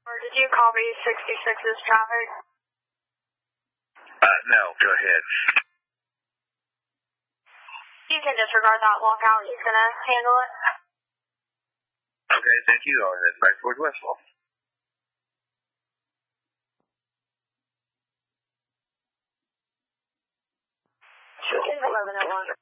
Or did you copy 66's traffic? No, go ahead. You can disregard that lockout. He's going to handle it. Okay, thank you. I'll head back toward Westlaw. 1101.